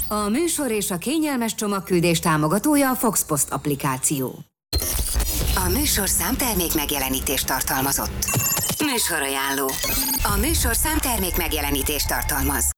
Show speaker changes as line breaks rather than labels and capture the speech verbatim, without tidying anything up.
A műsor és a kényelmes csomagküldés támogatója a Fox Post applikáció. A műsor számtermék megjelenítést tartalmazott. Műsorajánló. A műsor számtermék megjelenítést tartalmaz.